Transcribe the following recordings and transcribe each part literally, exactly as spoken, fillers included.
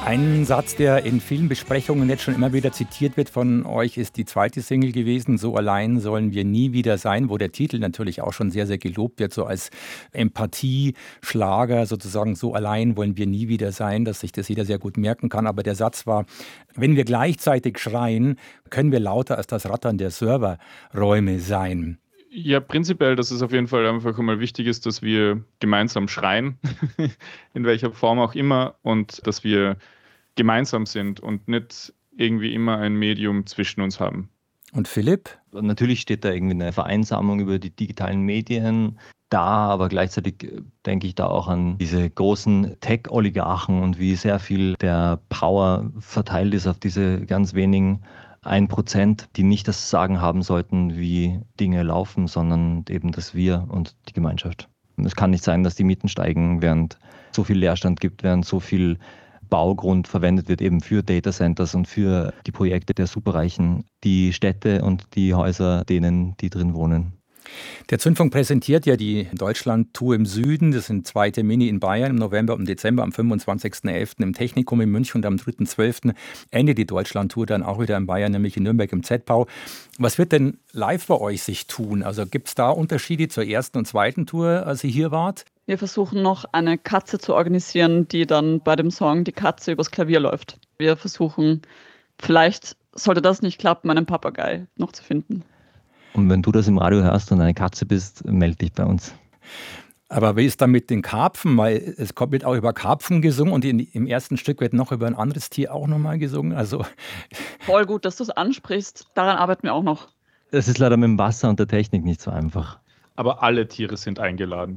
Ein Satz, der in vielen Besprechungen jetzt schon immer wieder zitiert wird von euch, ist die zweite Single gewesen, So allein sollen wir nie wieder sein, wo der Titel natürlich auch schon sehr, sehr gelobt wird, so als Empathie-Schlager sozusagen, so allein wollen wir nie wieder sein, dass sich das jeder sehr gut merken kann. Aber der Satz war, wenn wir gleichzeitig schreien, können wir lauter als das Rattern der Serverräume sein. Ja, prinzipiell, dass es auf jeden Fall einfach einmal wichtig ist, dass wir gemeinsam schreien, in welcher Form auch immer, und dass wir gemeinsam sind und nicht irgendwie immer ein Medium zwischen uns haben. Und Philipp? Natürlich steht da irgendwie eine Vereinsamung über die digitalen Medien da, aber gleichzeitig denke ich da auch an diese großen Tech-Oligarchen und wie sehr viel der Power verteilt ist auf diese ganz wenigen ein Prozent, die nicht das Sagen haben sollten, wie Dinge laufen, sondern eben das Wir und die Gemeinschaft. Es kann nicht sein, dass die Mieten steigen, während so viel Leerstand gibt, während so viel Baugrund verwendet wird eben für Datacenters und für die Projekte der Superreichen, die Städte und die Häuser denen, die drin wohnen. Der Zündfunk präsentiert ja die Deutschland-Tour im Süden. Das sind zwei Termine in Bayern im November und Dezember, am fünfundzwanzigsten elften im Technikum in München und am dritten zwölften endet die Deutschland-Tour dann auch wieder in Bayern, nämlich in Nürnberg im Z-Bau. Was wird denn live bei euch sich tun? Also gibt es da Unterschiede zur ersten und zweiten Tour, als ihr hier wart? Wir versuchen noch eine Katze zu organisieren, die dann bei dem Song Die Katze übers Klavier läuft. Wir versuchen, vielleicht sollte das nicht klappen, einen Papagei noch zu finden. Und wenn du das im Radio hörst und eine Katze bist, melde dich bei uns. Aber wie ist dann mit den Karpfen? Weil es wird auch über Karpfen gesungen und in, im ersten Stück wird noch über ein anderes Tier auch nochmal gesungen. Also voll gut, dass du es ansprichst. Daran arbeiten wir auch noch. Es ist leider mit dem Wasser und der Technik nicht so einfach. Aber alle Tiere sind eingeladen.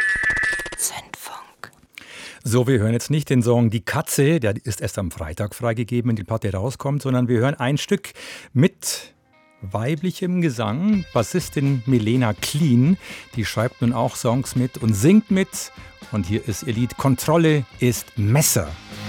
Zündfunk. So, wir hören jetzt nicht den Song Die Katze, der ist erst am Freitag freigegeben, wenn die Platte rauskommt, sondern wir hören ein Stück mit weiblichem Gesang. Bassistin Milena Clean, die schreibt nun auch Songs mit und singt mit. Und hier ist ihr Lied Kontrolle ist Messer.